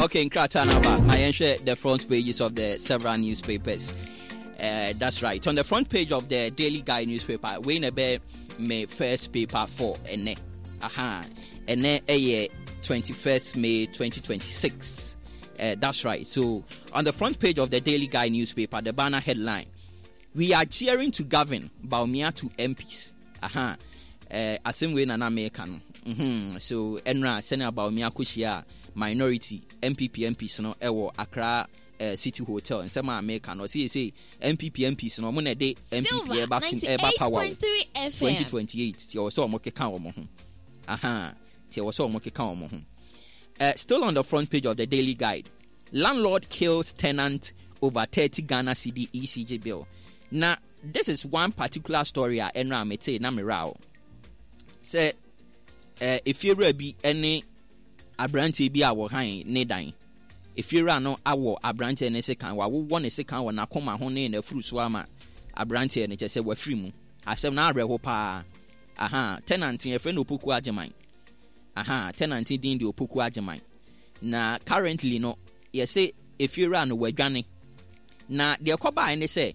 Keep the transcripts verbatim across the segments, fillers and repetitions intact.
Okay, in Kratanaba, I share the front pages of the several newspapers. Uh, that's right. On the front page of the Daily Guide newspaper, we never May first paper for ene. Aha. Ene a twenty-first May twenty twenty-six. Uh, that's right. So on the front page of the Daily Guide newspaper, the banner headline: "We are cheering to govern Bawumia to M Ps." Aha. Uh, Assembly na American. Mhm. So Enra Senator Bawumia kushia minority M P P M Ps no ewo Accra Uh, City Hotel and some American or see say M P P M Ps no mo na de M P P back in Eba Power twenty twenty-eight ti o so mo keka o mo ho aha ti o so mo keka o mo ho. Uh, still on the front page of the Daily Guide, landlord kills tenant over thirty Ghana C D E C G bill. Now this is one particular story I enra me say na me raw say uh, if you be any abranti bi a wo han ne dan. If you run no awo abrante ne sekan wa wo ne sekan wa na koma ho ne na furu so ama abrante ne chese wa free mu asem na abre ho pa aha tenant e friend opoku ageman aha tenant din de opoku ageman na currently no ye say if you run wa dwane na de koba ne say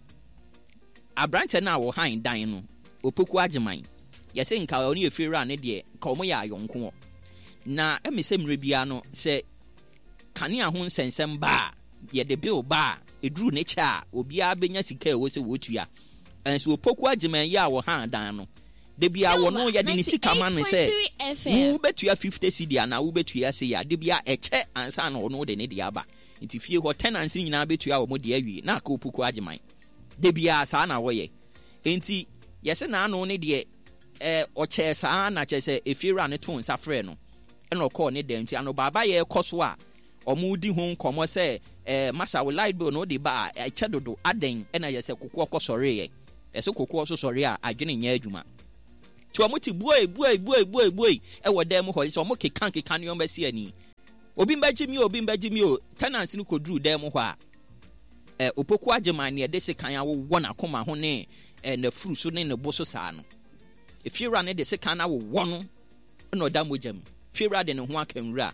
abrante na wo han dan no opoku ageman ye say nka oni if you run ne de ka mo ya ayonko na emi se mre bia no say kania ho nsensem ba ye de bill ba eduru ne cha obia benya sika e wo se wotua enso opoku ageman ya wo han dan no de bia wo no ye de ne sika man me se wo betua fifty cedi na wo betua se ya de bia eche ansa na ono de ne de aba nti fie ho tenants nyina betua wo mo de awie na ka opoku ageman de bia sa na wo ye enti ye se na ano ne de eh oche sa na che se efira ne ton sa frɛ no e no call ne dem nti ano baba ye koso a omudi ho nkomo se eh masa we light bill no de ba e chedodo aden e na ye se kokko okosore ye e se kokko so sore a adwene nya adwuma ti omuti buoi buoi buoi buoi buoi e wodem ho se omo kekan kekan ne ombasi ani obi mbaji mi obi mbaji mi o tenants ni kodru dem ho a eh opoku ageman ne de se kan awo wona koma ho ne eh na furu so ne ne bo so saa no if you run de se kan awo wono no da mojam fira de ne ho akanwura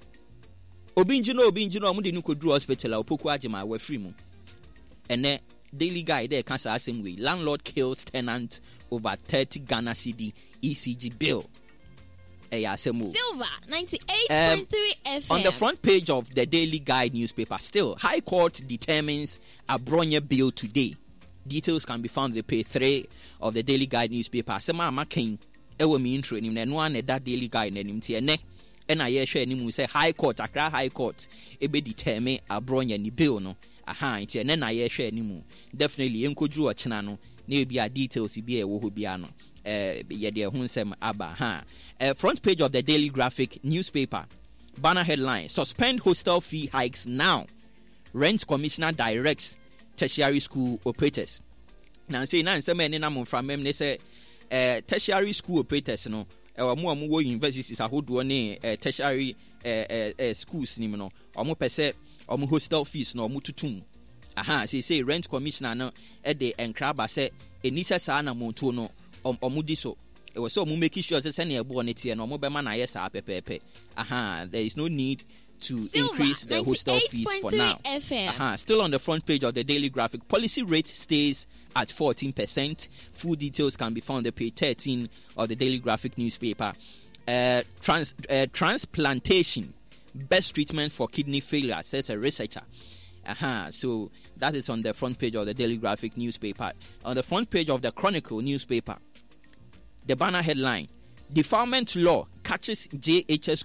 obi njino obi njino omo de nuko dru hospital opoku ageman wa free mu ene Daily Guide there can say same way landlord kills tenant over thirty Ghana C D E C G bill. Eh asemu Silver ninety-eight point three um, F M. On the front page of the Daily Guide newspaper, still High Court determines Abronya bill today. Details can be found on the page three of the Daily Guide newspaper. Sema making ewo mi intro ni na no an that Daily Guide na nim tie ne and I share ni mu say High Court Accra High Court ebe determine Abronya ni bill no aha nti ene na ye share ni mu definitely enkoju ochina no na e bia details bia e wo ho bia no eh ye de ho nsem aba ha uh, front page of the Daily Graphic newspaper, banner headline: suspend hostel fee hikes now, rent commissioner directs tertiary school operators. Now say na nsem ene na mo from mem ne say eh tertiary school operators no e wo mo wo universities ahodo ne tertiary eh eh schools ni no omo pese omo hostel fees no omo tutum aha say say rent commissioner no e de enkraba say enisa sa na monto no omo di so e was so omo make sure say na ebo ne tie no omo be ma na yes pepepe aha there is no need to Silver, increase the hostel fees for now. F M. Aha still on the front page of the Daily Graphic, policy rate stays at fourteen percent. Full details can be found on the page thirteen of the Daily Graphic newspaper. Uh, trans uh, transplantation best treatment for kidney failure, says a researcher. Aha, so that is on the front page of the Daily Graphic newspaper. On the front page of the Chronicle newspaper, the banner headline: defilement law catches J H S